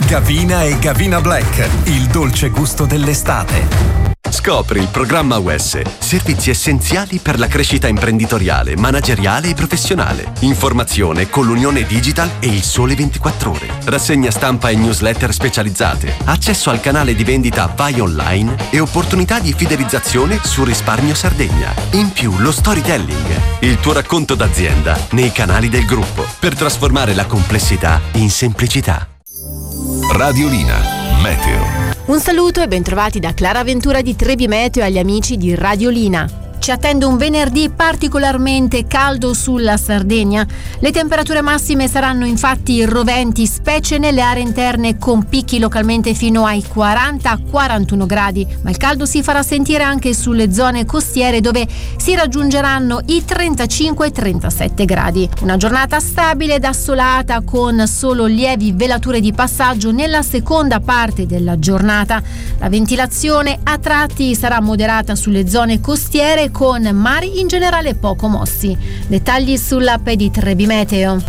Gavina e Gavina Black, il dolce gusto dell'estate. Scopri il programma UES, servizi essenziali per la crescita imprenditoriale, manageriale e professionale. Informazione con l'Unione Digital e il Sole 24 Ore. Rassegna stampa e newsletter specializzate, accesso al canale di vendita Vai Online e opportunità di fidelizzazione su Risparmio Sardegna. In più lo storytelling, il tuo racconto d'azienda nei canali del gruppo, per trasformare la complessità in semplicità. Radiolina Meteo. Un saluto e bentrovati da Clara Ventura di Trebi Meteo agli amici di Radiolina. Ci attende un venerdì particolarmente caldo sulla Sardegna. Le temperature massime saranno infatti roventi, specie nelle aree interne, con picchi localmente fino ai 40-41 gradi. Ma il caldo si farà sentire anche sulle zone costiere, dove si raggiungeranno i 35-37 gradi. Una giornata stabile ed assolata, con solo lievi velature di passaggio nella seconda parte della giornata. La ventilazione a tratti sarà moderata sulle zone costiere, con mari in generale poco mossi. Dettagli sull'app di Trebi Meteo.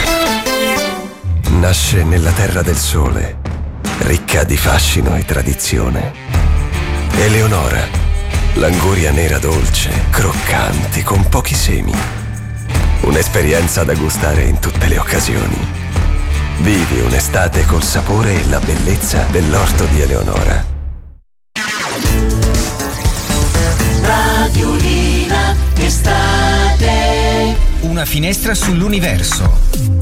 Nasce nella terra del sole, ricca di fascino e tradizione. Eleonora, l'anguria nera dolce, croccante, con pochi semi. Un'esperienza da gustare in tutte le occasioni. Vivi un'estate col sapore e la bellezza dell'orto di Eleonora. Radiolina estate. Una finestra sull'universo.